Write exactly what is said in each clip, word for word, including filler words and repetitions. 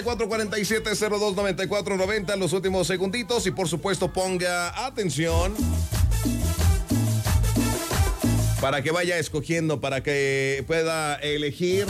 y cuatro, cuarenta y siete, cero dos, noventa y cuatro, noventa, los últimos segunditos. Y por supuesto, ponga atención para que vaya escogiendo, para que pueda elegir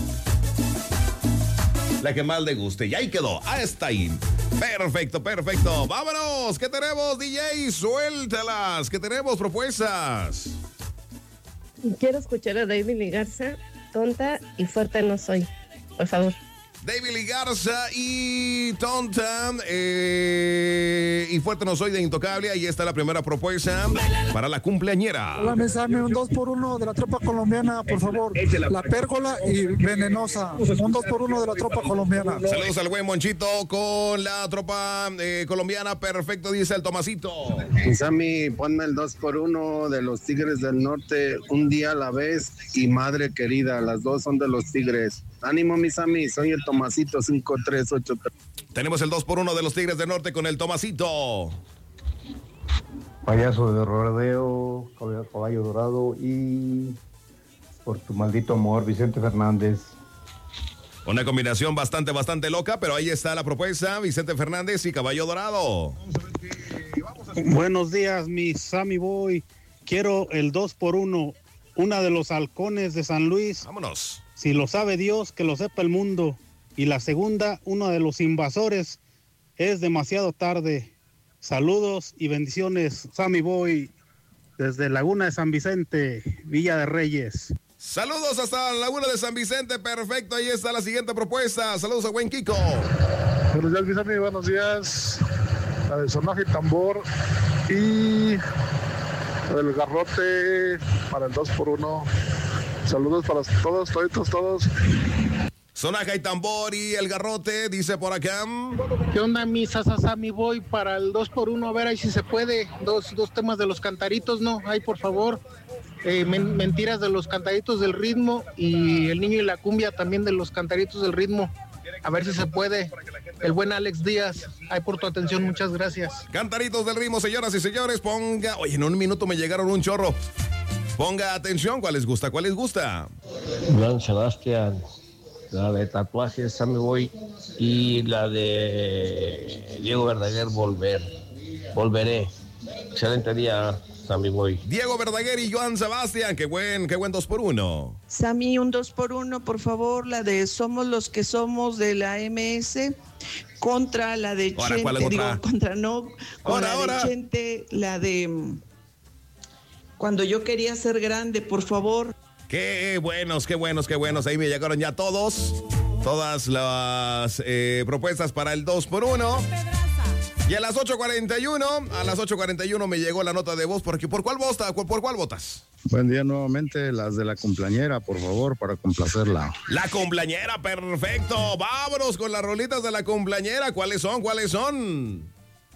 la que más le guste. Y ahí quedó, ahí está ahí. Perfecto, perfecto. Vámonos. ¿Qué tenemos, D J? Suéltalas. ¿Qué tenemos? Propuestas. Quiero escuchar a David Lee Garza, Tonta y Fuerte No Soy. Por favor. David Lee Garza y Tonta eh, y Fuerte No Soy de Intocable. Ahí está la primera propuesta para la cumpleañera. Hola, me sale un dos por uno de la tropa colombiana, por favor. La Pérgola y Venenosa. Un dos por uno de la tropa colombiana. Saludos al buen Monchito con la tropa eh, colombiana. Perfecto, dice el Tomasito. Sammy, ponme el dos por uno de los Tigres del Norte, Un Día a la Vez y Madre Querida. Las dos son de los Tigres. Ánimo, mis Sammy, soy el Tomasito cinco tres ocho tres. Tenemos el dos por uno de los Tigres del Norte con el Tomasito. Payaso de rodeo, caballo dorado y Por tu maldito amor, Vicente Fernández. Una combinación bastante, bastante loca, pero ahí está la propuesta, Vicente Fernández y Caballo Dorado. Buenos días, mi Sammy Boy. Quiero el dos por uno, una de los halcones de San Luis. Vámonos. Si lo sabe Dios, que lo sepa el mundo. Y la segunda, uno de los invasores. Es demasiado tarde. Saludos y bendiciones, Sammy Boy, desde Laguna de San Vicente, Villa de Reyes. Saludos hasta Laguna de San Vicente, perfecto, ahí está la siguiente propuesta. Saludos a buen Kiko. Buenos días, mis amigos, buenos días. La de sonaje y tambor y el garrote para el dos por uno. Saludos para todos, toditos, todos. Sonaja y tambor y el garrote, dice por acá. ¿Qué onda, mi Sammy Boy? Para el dos por uno, a ver ahí si se puede. Dos, dos temas de los cantaritos, ¿no? Ahí, por favor. Eh, men- mentiras de los cantaritos del ritmo y El Niño y la Cumbia también de los cantaritos del ritmo. A ver si se puede. El buen Alex Díaz, ahí por tu atención, muchas gracias. Cantaritos del ritmo, señoras y señores, ponga... Oye, en un minuto me llegaron un chorro. Ponga atención, ¿cuál les gusta? ¿Cuál les gusta? Joan Sebastián, la de Tatuajes, Sammy Boy, y la de Diego Verdaguer, Volver. Volveré. Excelente día, Sammy Boy. Diego Verdaguer y Joan Sebastián, qué buen, qué buen dos por uno. Sammy, un dos por uno, por favor, la de Somos los que somos de la M S contra la de Ahora, ¿cuál es Chente, otra? digo, contra no, con Ahora, la ahora. de Chente, la de mm, Cuando yo quería ser grande, por favor. Qué buenos, qué buenos, qué buenos. Ahí me llegaron ya todos. Todas las eh, propuestas para el dos por uno. Y a las ocho cuarenta y uno, a las ocho cuarenta y uno me llegó la nota de voz. Porque, ¿por cuál votas? ¿Por, por cuál votas? Buen día nuevamente, las de la cumpleañera, por favor, para complacerla. La cumpleañera, perfecto. Vámonos con las rolitas de la cumpleañera. ¿Cuáles son? ¿Cuáles son?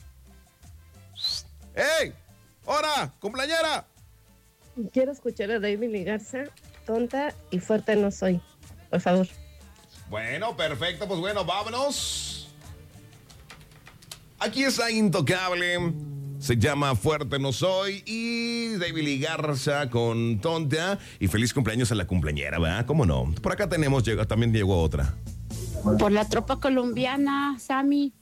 ¡Ey! ¡Hora! ¡Cumpleañera! Quiero escuchar a David Lee Garza, Tonta y Fuerte No Soy. Por favor. Bueno, perfecto. Pues bueno, vámonos. Aquí está Intocable. Se llama Fuerte No Soy. Y David Lee Garza con Tonta. Y feliz cumpleaños a la cumpleañera, ¿verdad? ¿Cómo no? Por acá tenemos, llega, también llegó otra. Por la tropa colombiana, Sammy,